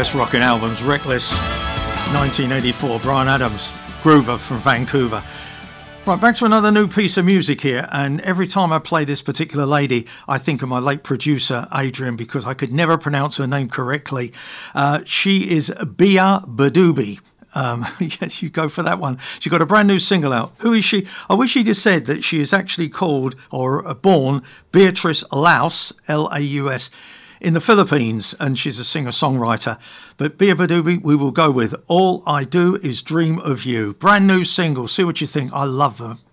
best rocking albums. Reckless, 1984, Bryan Adams, Groover from Vancouver. Right, back to another new piece of music here, and every time I play this particular lady, I think of my late producer, Adrian, because I could never pronounce her name correctly. She is Bia Badubi. Yes, you go for that one. She got a brand new single out. Who is she? I wish she'd have said that she is actually called or born Beatrice Laus, Laus, in the Philippines, and she's a singer-songwriter. But Bia Badubi, we will go with All I Do Is Dream of You. Brand new single. See what you think. I love them.